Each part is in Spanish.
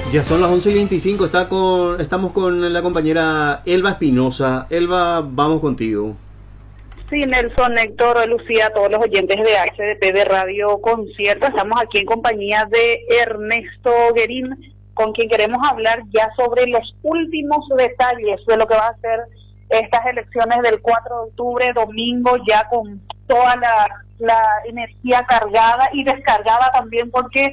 Ya son las 11:25, estamos con la compañera Elba Espinosa. Elba, vamos contigo. Sí, Nelson, Héctor, Lucía, todos los oyentes de HDP de Radio Concierto, estamos aquí en compañía de Ernesto Guerín, con quien queremos hablar ya sobre los últimos detalles de lo que va a ser estas elecciones del 4 de octubre, domingo, ya con toda la energía cargada y descargada también, porque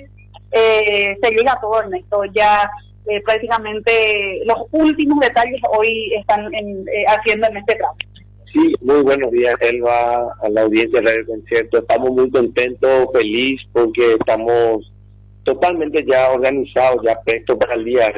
se llega a todo, Ernesto. Ya prácticamente los últimos detalles hoy están haciendo en este tramo. Sí, muy buenos días, Elba, a la audiencia de Radio Concierto. Estamos muy contentos, feliz, porque estamos totalmente ya organizados, ya prestos para el día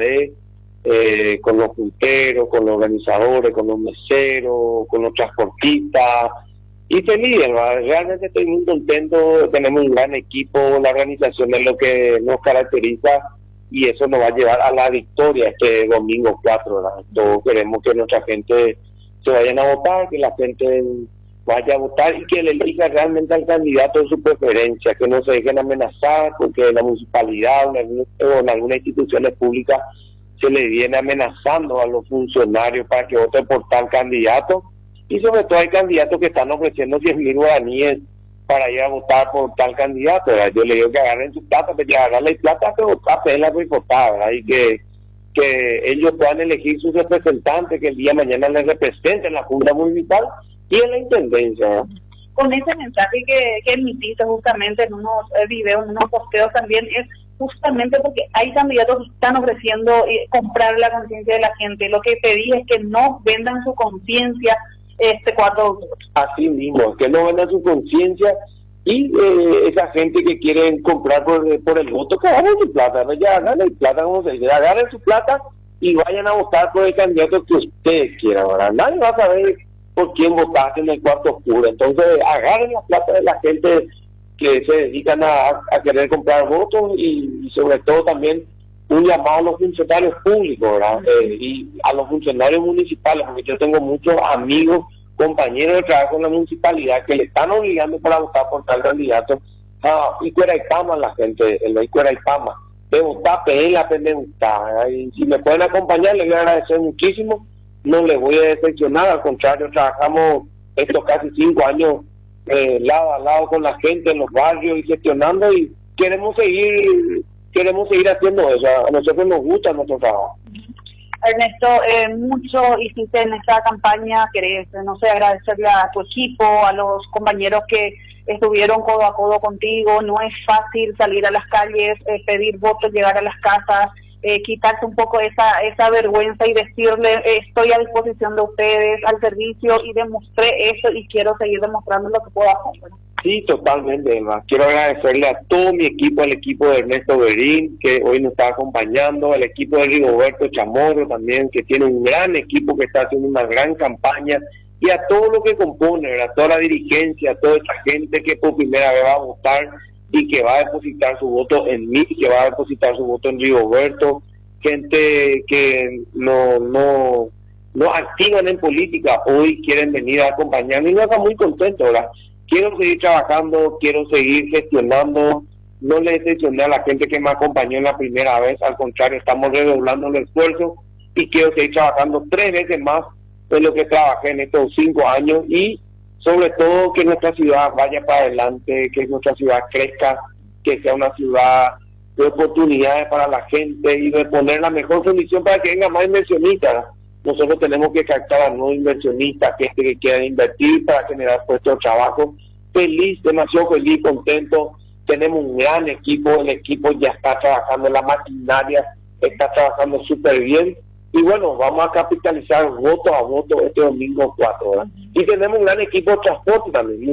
D, con los punteros, con los organizadores, con los meseros, con los transportistas. Y feliz, Elba, realmente estoy muy contento. Tenemos un gran equipo, la organización es lo que nos caracteriza y eso nos va a llevar a la victoria este domingo 4, ¿verdad? Todos queremos que nuestra gente se vayan a votar, que la gente vaya a votar y que le elija realmente al candidato de su preferencia, que no se dejen amenazar, porque en la municipalidad o en algunas instituciones públicas se le viene amenazando a los funcionarios para que voten por tal candidato, y sobre todo hay candidatos que están ofreciendo 10.000 guaraníes para ir a votar por tal candidato, ¿verdad? Yo le digo que agarren su plata, pero ya agarrarle plata, pero la votar, ¿verdad? Y que ellos puedan elegir sus representantes que el día de mañana les representen en la Junta Municipal y en la Intendencia, ¿no? Con ese mensaje que emitiste justamente en unos videos, en unos posteos también, es justamente porque hay candidatos que están ofreciendo comprar la conciencia de la gente. Lo que pedí es que no vendan su conciencia este 4 de octubre. Así mismo, que no vendan su conciencia. Y esa gente que quieren comprar por el voto, que agarren su plata, ¿no? Ya agarren plata, como se dice, agarren su plata y vayan a votar por el candidato que ustedes quieran, ¿verdad? Nadie va a saber por quién votaste en el cuarto oscuro. Entonces, agarren la plata de la gente que se dedican a querer comprar votos y sobre todo también un llamado a los funcionarios públicos, ¿verdad? Y a los funcionarios municipales, porque yo tengo muchos amigos, compañeros de trabajo en la municipalidad que le están obligando para votar por tal candidato. Y fuera y pama la gente, y fuera y pama de votar, pedir la pena de votar. Y si me pueden acompañar, les voy a agradecer muchísimo, no les voy a decepcionar, al contrario, trabajamos estos casi 5 años lado a lado con la gente en los barrios y gestionando, y queremos seguir haciendo eso. A nosotros nos gusta nuestro trabajo. Ernesto, mucho hiciste en esta campaña. Querés, no sé, agradecerle a tu equipo, a los compañeros que estuvieron codo a codo contigo. No es fácil salir a las calles, pedir votos, llegar a las casas, quitarse un poco esa vergüenza y decirle, estoy a disposición de ustedes, al servicio, y demostré eso y quiero seguir demostrando lo que puedo hacer. Bueno. Sí, totalmente, Emma. Quiero agradecerle a todo mi equipo, al equipo de Ernesto Guerín, que hoy nos está acompañando, al equipo de Rigoberto Chamorro también, que tiene un gran equipo que está haciendo una gran campaña, y a todo lo que compone, a toda la dirigencia, a toda esta gente que por primera vez va a votar y que va a depositar su voto en mí, que va a depositar su voto en Rigoberto, gente que no activan en política, hoy quieren venir a acompañarme y nos está muy contento, ¿verdad? Quiero seguir trabajando, quiero seguir gestionando, no le decepcioné a la gente que me acompañó en la primera vez, al contrario, estamos redoblando el esfuerzo y quiero seguir trabajando 3 veces más de lo que trabajé en estos 5 años, y sobre todo que nuestra ciudad vaya para adelante, que nuestra ciudad crezca, que sea una ciudad de oportunidades para la gente y de poner la mejor condición para que venga más inversionistas. Nosotros tenemos que captar a nuevos inversionistas, gente que quiera invertir para generar puestos de trabajo. Feliz, demasiado feliz, contento. Tenemos un gran equipo, el equipo ya está trabajando, la maquinaria está trabajando súper bien. Y bueno, vamos a capitalizar voto a voto este domingo 4, ¿verdad? Y tenemos un gran equipo de transporte también.